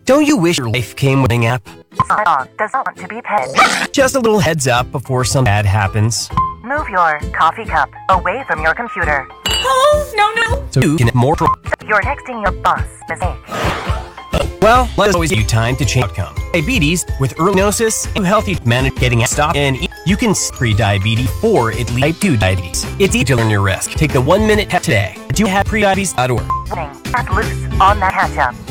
Don't you wish your life came with an app? My dog does not want to be pet. Just a little heads up before some bad happens. Move your coffee cup away from your computer. Oh, no. So you can have more. You're texting your boss. Mistake. Well, let's always give you time to change outcome. Diabetes with early diagnosis and healthy manage getting stop and eat. You can pre-diabetes or at least type 2 diabetes. It's easy to learn your risk. Take the 1-minute test today. Do you have prediabetes.org? That's loose on that catch up.